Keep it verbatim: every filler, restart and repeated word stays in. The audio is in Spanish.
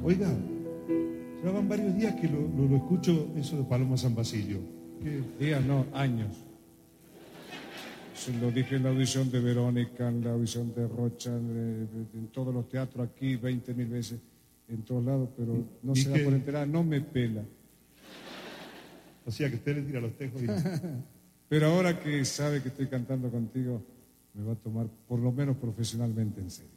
Oiga, ya van varios días que lo, lo, lo escucho eso de Paloma San Basilio. ¿Qué? Días, no, años. Se lo dije en la audición de Verónica, en la audición de Rocha, en, en todos los teatros aquí, veinte mil veces, en todos lados, pero no se da por enterar, no me pela. O sea, que usted le tira los tejos y... Pero ahora que sabe que estoy cantando contigo, me va a tomar por lo menos profesionalmente en serio.